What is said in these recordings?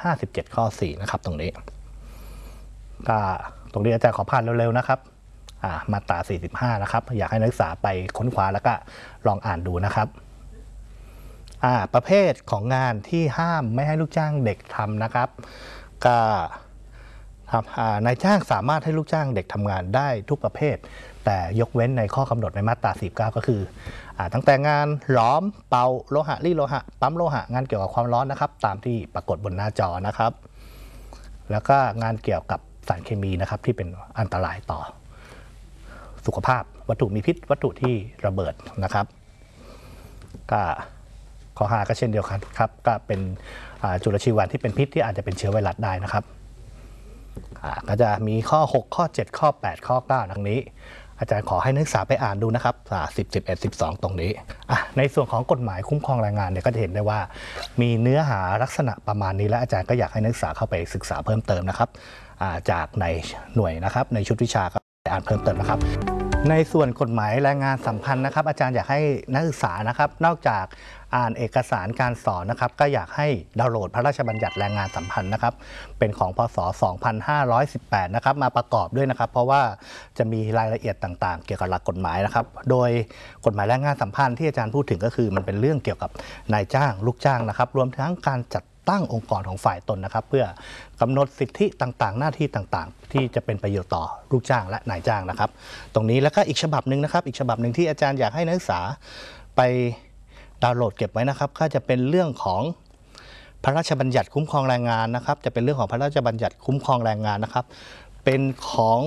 57ข้อ4นะครับตรงนี้ก็ตรงนี้อาจารย์ขอผ่านเร็วๆนะครับมาตรา45นะครับอยากให้นักศึกษาไปค้นคว้าแล้วก็ลองอ่านดูนะครับประเภทของงานที่ห้ามไม่ให้ลูกจ้างเด็กทำนะครับก็นายจ้างสามารถให้ลูกจ้างเด็กทำงานได้ทุกประเภทแต่ยกเว้นในข้อกำหนดในมาตรา49ก็คือตั้งแต่งานหลอมเป่าโลหะรีดโลหะปั๊มโลหะงานเกี่ยวกับความร้อนนะครับตามที่ปรากฏบนหน้าจอนะครับแล้วก็งานเกี่ยวกับสารเคมีนะครับที่เป็นอันตรายต่อสุขภาพวัตถุมีพิษวัตถุที่ระเบิดนะครับก็ข้อ5ก็เช่นเดียวกันครับก็เป็นจุลชีวที่เป็นพิษที่อาจจะเป็นเชื้อไวรัสได้นะครับก็จะมีข้อ6ข้อ7ข้อ8ข้อ9ดังนี้อาจารย์ขอให้นักศึกษาไปอ่านดูนะครับ10 11 12ตรงนี้ในส่วนของกฎหมายคุ้มครองแรงงานเนี่ยก็จะเห็นได้ว่ามีเนื้อหาลักษณะประมาณนี้และอาจารย์ก็อยากให้นักศึกษาเข้าไปศึกษาเพิ่มเติมนะครับจากในหน่วยนะครับในชุดวิชาก็อ่านเพิ่มเติมนะครับในส่วนกฎหมายแรงงานสัมพันธ์นะครับอาจารย์อยากให้นักศึกษานะครับนอกจากอ่านเอกสารการสอนนะครับก็อยากให้ดาวน์โหลดพระราชบัญญัติแรงงานสัมพันธ์นะครับเป็นของพศ2518นะครับมาประกอบด้วยนะครับเพราะว่าจะมีรายละเอียดต่างๆเกี่ยวกับหลักกฎหมายนะครับโดยกฎหมายแรงงานสัมพันธ์ที่อาจารย์พูดถึงก็คือมันเป็นเรื่องเกี่ยวกับนายจ้างลูกจ้างนะครับรวมทั้งการจัดตั้งองค์กรของฝ่ายตนนะครับเพื่อกำหนดสิทธิต่างๆหน้าที่ต่างๆที่จะเป็นประโยชน์ต่อลูกจ้างและนายจ้างนะครับตรงนี้แล้วก็อีกฉบับหนึ่งนะครับอีกฉบับหนึ่งที่อาจารย์อยากให้นักศึกษาไปดาวน์โหลดเก็บไว้นะครับก็จะเป็นเรื่องของพระราชบัญญัติคุ้มครองแรงงานนะครับจะเป็นเรื่องของพระราชบัญญัติคุ้มครองแรงงานนะครับเป็นของ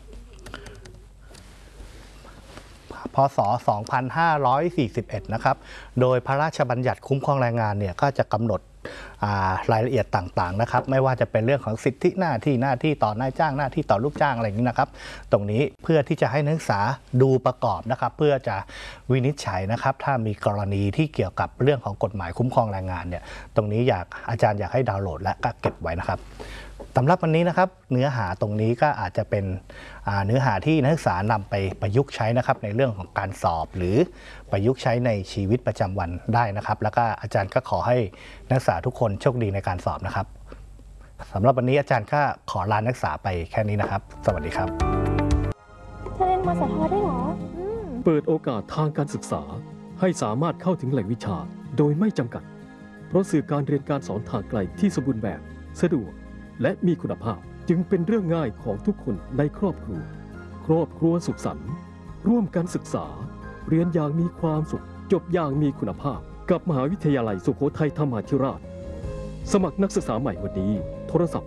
พศ2541นะครับโดยพระราชบัญญัติคุ้มครองแรงงานเนี่ยก็จะกำหนดรายละเอียดต่างๆนะครับไม่ว่าจะเป็นเรื่องของสิทธิหน้าที่ต่อนายจ้างหน้าที่ต่อลูกจ้างอะไรอย่างนี้นะครับตรงนี้เพื่อที่จะให้นักศึกษาดูประกอบนะครับเพื่อจะวินิจฉัยนะครับถ้ามีกรณีที่เกี่ยวกับเรื่องของกฎหมายคุ้มครองแรงงานเนี่ยตรงนี้อาจารย์อยากให้ดาวน์โหลดและก็เก็บไว้นะครับสำหรับวันนี้นะครับเนื้อหาตรงนี้ก็อาจจะเป็นเนื้อหาที่นักศึกษานำไปประยุกต์ใช้นะครับในเรื่องของการสอบหรือประยุกต์ใช้ในชีวิตประจำวันได้นะครับแล้วก็อาจารย์ก็ขอให้นักศึกษาทุกคนโชคดีในการสอบนะครับสำหรับวันนี้อาจารย์ก็ขอลานักศึกษาไปแค่นี้นะครับสวัสดีครับเธอเรียนมสทได้เหรอเปิดโอกาสทางการศึกษาให้สามารถเข้าถึงแหล่งวิชาโดยไม่จำกัดเพราะสื่อการเรียนการสอนทางไกลที่สมบูรณ์แบบสะดวกและมีคุณภาพจึงเป็นเรื่องง่ายของทุกคนในครอบครัวสุขสันต์ร่วมกันศึกษาเรียนอย่างมีความสุขจบอย่างมีคุณภาพกับมหาวิทยาลัยสุโขทัยธรรมาธิราชสมัครนักศึกษาใหม่วันนี้โทรศัพท์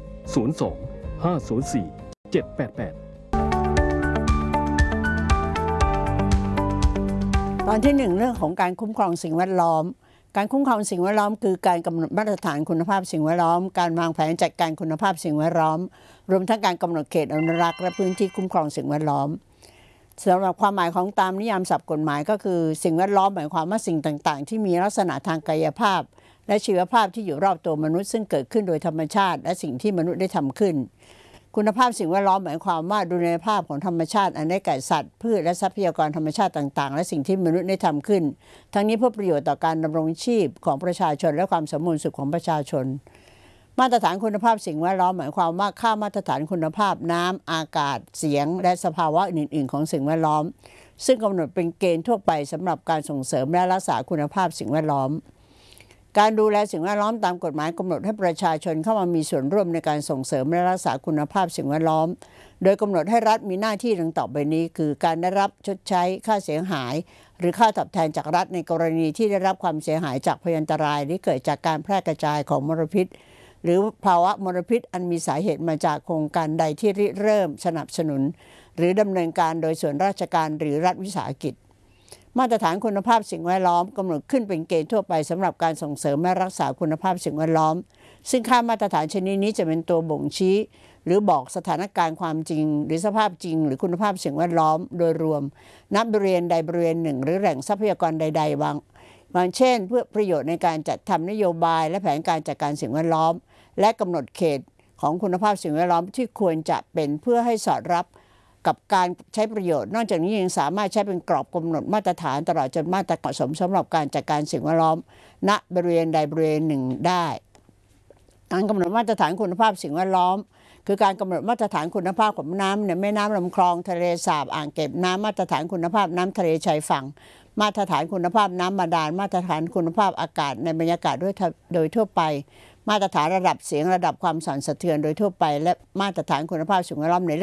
02 504 7888 ตอนที่1เรื่องของการคุ้มครองสิ่งแวดล้อมการคุ้มครองสิ่งแวดล้อมคือการกำหนดมาตรฐานคุณภาพสิ่งแวดล้อมการวางแผนจัดการคุณภาพสิ่งแวดล้อมรวมทั้งการกำหนดเขตอนุรักษ์และพื้นที่คุ้มครองสิ่งแวดล้อมสำหรับความหมายของตามนิยามศัพท์กฎหมายก็คือสิ่งแวดล้อมหมายความว่าสิ่งต่างๆที่มีลักษณะทางกายภาพและชีวภาพที่อยู่รอบตัวมนุษย์ซึ่งเกิดขึ้นโดยธรรมชาติและสิ่งที่มนุษย์ได้ทำขึ้นคุณภาพสิ่งแวดล้อมหมายความว่าดุลยภาพของธรรมชาติอันได้แก่สัตว์พืชและทรัพยากรธรรมชาติต่างๆและสิ่งที่มนุษย์ได้ทำขึ้นทั้งนี้เพื่อประโยชน์ต่อการดำรงชีพของประชาชนและความสมบูรณ์สุขของประชาชนมาตรฐานคุณภาพสิ่งแวดล้อมหมายความว่าค่ามาตรฐานคุณภาพน้ำอากาศเสียงและสภาวะอื่นๆของสิ่งแวดล้อมซึ่งกำหนดเป็นเกณฑ์ทั่วไปสำหรับการส่งเสริมและรักษาคุณภาพสิ่งแวดล้อมการดูแลสิ่งแวดล้อมตามกฎหมายกำหนดให้ประชาชนเข้ามามีส่วนร่วมในการส่งเสริมและรักษาคุณภาพสิ่งแวดล้อมโดยกำหนดให้รัฐมีหน้าที่ดังต่อไปนี้คือการได้รับชดใช้ค่าเสียหายหรือค่าตอบแทนจากรัฐในกรณีที่ได้รับความเสียหายจากพยันตรายที่เกิดจากการแพร่กระจายของมลพิษหรือภาวะมลพิษอันมีสาเหตุมาจากโครงการใดที่ริเริ่มสนับสนุนหรือดำเนินการโดยส่วนราชการหรือรัฐวิสาหกิจมาตรฐานคุณภาพสิ่งแวดล้อมกำหนดขึ้นเป็นเกณฑ์ทั่วไปสำหรับการส่งเสริมและรักษาคุณภาพสิ่งแวดล้อมซึ่งค่ามาตรฐานชนิดนี้จะเป็นตัวบ่งชี้หรือบอกสถานการณ์ความจริงหรือสภาพจริงหรือคุณภาพสิ่งแวดล้อมโดยรวมณบริเวณใดบริเวณหนึ่งหรือแหล่งทรัพยากรใดๆบางเช่นเพื่อประโยชน์ในการจัดทำนโยบายและแผนการจัดการสิ่งแวดล้อมและกำหนดเขตของคุณภาพสิ่งแวดล้อมที่ควรจะเป็นเพื่อให้สอดรับกับการใช้ประโยชน์นอกจากนี้ยังสามารถใช้เป็นกรอบกำหนดมาตรฐานตลอดจนมาตรฐานเหมาะสมสำหรับการจัดการสิ่งแวดล้อมณบริเวณใดบริเวณหนึ่งได้การกำหนดมาตรฐานคุณภาพสิ่งแวดล้อมคือการกำหนดมาตรฐานคุณภาพของน้ำในแม่น้ำลำคลองทะเลสาบอ่างเก็บน้ำมาตรฐานคุณภาพน้ำทะเลชายฝั่งมาตรฐานคุณภาพน้ำบาดาลมาตรฐานคุณภาพอากาศในบรรยากาศโดยทั่วไปมาตรฐานระดับเสียงระดับความสั่นสะเทือนโดยทั่วไปและมาตรฐานคุณภาพสิ่งแวดล้อมใน